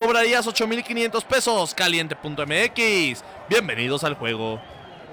cobrarías 8,500 pesos. Caliente.mx. Bienvenidos al juego.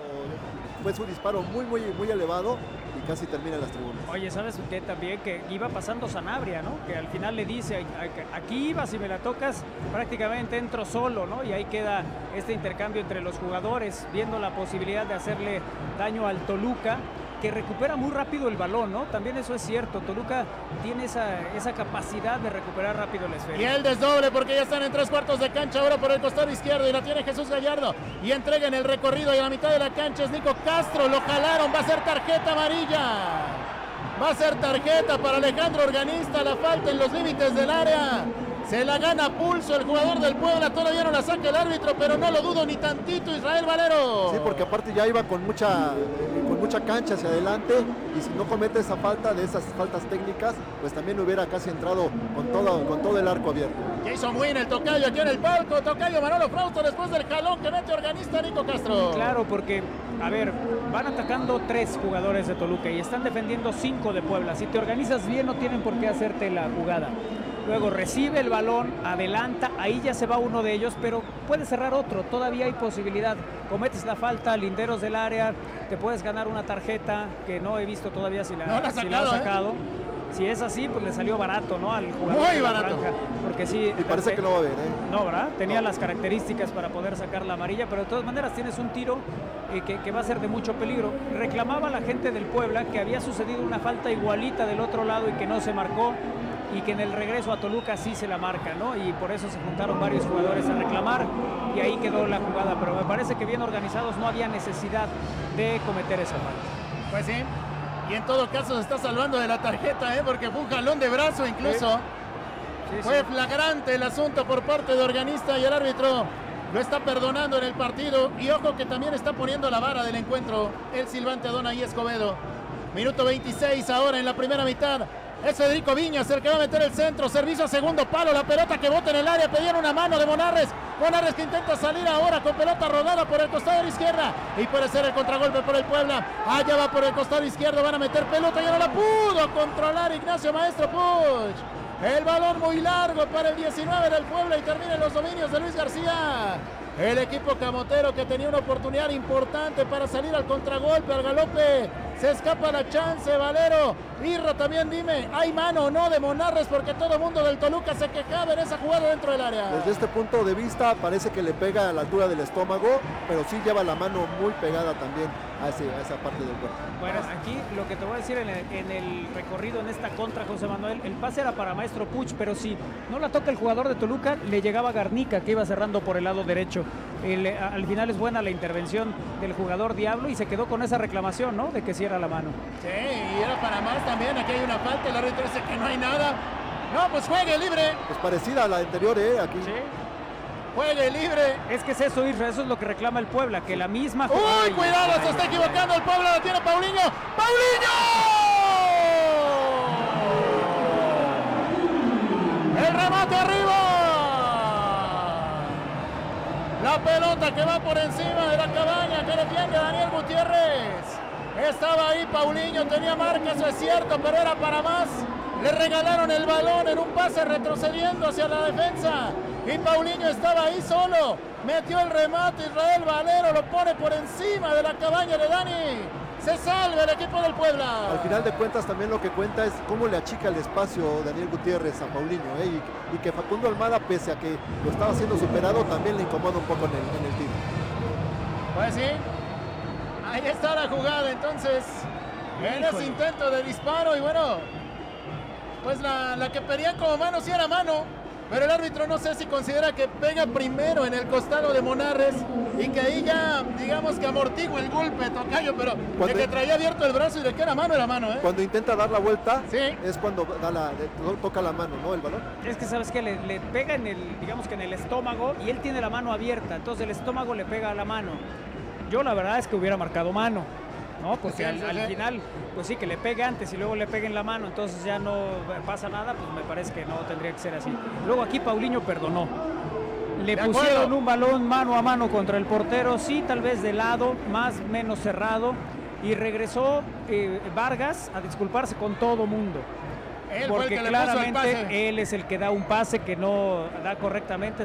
Fue su disparo muy elevado y casi termina en las tribunas. Oye, ¿sabes usted también que iba pasando Sanabria, ¿no? Que al final le dice, aquí iba, si me la tocas, prácticamente entro solo, ¿no? Y ahí queda este intercambio entre los jugadores, viendo la posibilidad de hacerle daño al Toluca, que recupera muy rápido el balón, ¿no? También eso es cierto, Toluca tiene esa capacidad de recuperar rápido el esférico. Y el desdoble porque ya están en 3/4 de cancha ahora por el costado izquierdo y la tiene Jesús Gallardo y entrega en el recorrido y a la mitad de la cancha es Nico Castro, lo jalaron, va a ser tarjeta amarilla. Va a ser tarjeta para Alejandro Organista, la falta en los límites del área. Se la gana a pulso el jugador del Puebla, todavía no la saca el árbitro, pero no lo dudo ni tantito, Israel Valero. Sí, porque aparte ya iba con mucha cancha hacia adelante y si no comete esa falta de esas faltas técnicas, pues también hubiera casi entrado con todo el arco abierto. Jason Wynn, el tocayo aquí en el palco, tocayo Manolo Frausto después del jalón que mete Organista Nico Castro. Claro, porque, a ver, van atacando 3 jugadores de Toluca y están defendiendo 5 de Puebla. Si te organizas bien no tienen por qué hacerte la jugada. Luego recibe el balón, adelanta, ahí ya se va uno de ellos, pero puede cerrar otro, todavía hay posibilidad. Cometes la falta, linderos del área, te puedes ganar una tarjeta que no he visto todavía si la ha sacado. Si es así, pues le salió barato, ¿no? Al jugador. Muy barato. Franja, porque sí. Y parece que no va a haber, No, ¿verdad? Tenía las características para poder sacar la amarilla, pero de todas maneras tienes un tiro que va a ser de mucho peligro. Reclamaba la gente del Puebla que había sucedido una falta igualita del otro lado y que no se marcó, y que en el regreso a Toluca sí se la marca, ¿no? Y por eso se juntaron varios jugadores a reclamar y ahí quedó la jugada, pero me parece que bien organizados no había necesidad de cometer esa falta. Pues sí, y en todo caso se está salvando de la tarjeta, porque fue un jalón de brazo incluso. Fue flagrante el asunto por parte de Organista y el árbitro lo está perdonando en el partido. Y ojo que también está poniendo la vara del encuentro el silbante Adonai Escobedo. Minuto 26 ahora en la primera mitad. Es Federico Viñas el que va a meter el centro, servicio a segundo palo, la pelota que bota en el área, pedían una mano de Monarres que intenta salir ahora con pelota rodada por el costado de la izquierda y puede ser el contragolpe por el Puebla. Allá va por el costado izquierdo, van a meter pelota y no la pudo controlar Ignacio Maestro Puig. El balón muy largo para el 19 del Puebla y termina en los dominios de Luis García. El equipo camotero que tenía una oportunidad importante para salir al contragolpe, al galope. Se escapa la chance, Valero. Irra, también dime, ¿hay mano o no de Monarres? Porque todo el mundo del Toluca se quejaba en esa jugada dentro del área. Desde este punto de vista parece que le pega a la altura del estómago, pero sí lleva la mano muy pegada también a esa parte del cuerpo. Bueno, aquí lo que te voy a decir en el recorrido, en esta contra, José Manuel, el pase era para Maestro Puig, pero si no la toca el jugador de Toluca, le llegaba Garnica, que iba cerrando por el lado derecho. Al final es buena la intervención del jugador Diablo y se quedó con esa reclamación, ¿no? De que sí era la mano. Sí, y era para más también. Aquí hay una falta, el árbitro dice que no hay nada. No, pues juegue libre. Pues parecida a la anterior, aquí. Sí. Juegue libre. Es que es eso, Isra, eso es lo que reclama el Puebla, que la misma... ¡Uy, cuidado! Se está equivocando el Puebla, la tiene Paulinho. ¡Paulinho! ¡El remate arriba! La pelota que va por encima de la cabaña que defiende Daniel Gutiérrez. Estaba ahí Paulinho, tenía marca, eso es cierto, pero era para más. Le regalaron el balón en un pase retrocediendo hacia la defensa. Y Paulinho estaba ahí solo. Metió el remate, Israel Valero lo pone por encima de la cabaña de Dani. Se salva el equipo del Puebla. Al final de cuentas también lo que cuenta es cómo le achica el espacio Daniel Gutiérrez a Paulinho, y que Facundo Almada, pese a que lo estaba siendo superado, también le incomoda un poco en el tiro. Pues sí, ahí está la jugada entonces, en ese intento de disparo y bueno, pues la que pedían como mano sí era mano. Pero el árbitro no sé si considera que pega primero en el costado de Monarres y que ahí ya, digamos que amortigua el golpe, tocayo, pero de que traía abierto el brazo y de que era mano, ¿eh? Cuando intenta dar la vuelta, sí, es cuando toca la mano, ¿no? El balón. Es que sabes que le pega digamos que en el estómago y él tiene la mano abierta, entonces el estómago le pega a la mano. Yo la verdad es que hubiera marcado mano, ¿no? Porque al final, pues sí, que le pegue antes y luego le pegue en la mano, entonces ya no pasa nada, pues me parece que no tendría que ser así. Luego aquí Paulinho perdonó. Le pusieron un balón mano a mano contra el portero, sí, tal vez de lado, menos cerrado, y regresó Vargas a disculparse con todo mundo. Él porque fue el que claramente le puso el pase. él es el que da un pase que no da correctamente.